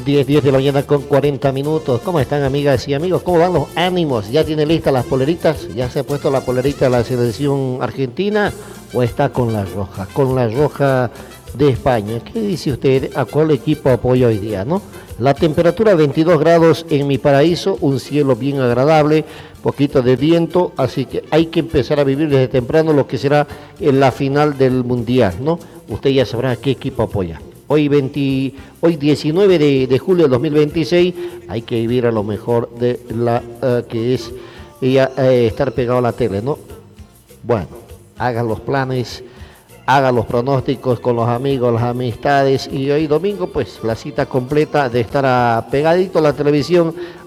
10 de la mañana con 40 minutos. ¿Cómo están, amigas y amigos? ¿Cómo van los ánimos? ¿Ya tiene listas las poleritas? ¿Ya se ha puesto la polerita de la selección argentina? ¿O está con la roja? Con la roja de España. ¿Qué dice usted? ¿A cuál equipo apoya hoy día, no? La temperatura 22 grados en mi paraíso, un cielo bien agradable, poquito de viento, así que hay que empezar a vivir desde temprano lo que será en la final del Mundial, ¿no? Usted ya sabrá qué equipo apoya. Hoy 19 de julio de 2026 hay que vivir a lo mejor de la que es estar pegado a la tele, ¿no? Bueno, hagan los planes, hagan los pronósticos con los amigos, las amistades y hoy domingo pues la cita completa de estar pegadito a la televisión